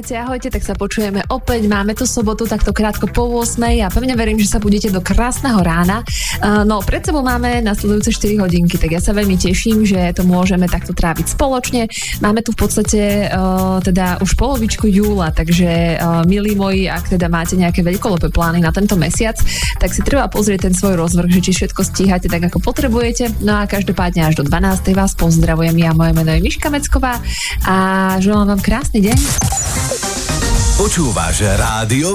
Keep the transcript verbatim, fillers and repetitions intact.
Ahojte, ahojte, tak sa počujeme opäť. Máme tu sobotu takto krátko po ôsmej a pevne verím, že sa budete do krásneho rána. No, pred sebou máme nasledujúce štyri hodinky, tak ja sa veľmi teším, že to môžeme takto tráviť spoločne. Máme tu v podstate uh, teda už polovičku júla, takže uh, milí moji, ak teda máte nejaké veľkolepé plány na tento mesiac, tak si treba pozrieť ten svoj rozvrh, že či všetko stíhate tak, ako potrebujete. No a každopádne až do dvanástej vás pozdravujem. Ja, moje meno je Miška Mecková a želám vám krásny deň. Počúvaš Rádio